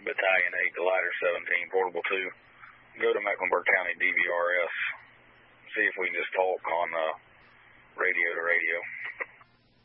Battalion 8 to Lighter 17, Portable 2. Go to Mecklenburg County DVRS. See if we can just talk on radio to radio.